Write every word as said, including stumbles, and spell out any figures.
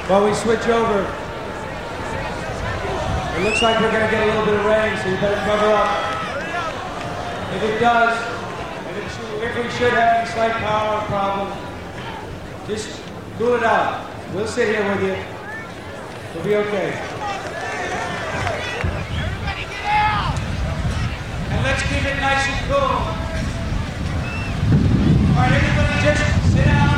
While we switch over, it looks like we're going to get a little bit of rain, so you better cover up. If it does, if, it should, if we should have any slight power problem, just cool it out. We'll sit here with you. We'll be okay. Everybody get out! And let's keep it nice and cool. All right, everybody just sit down.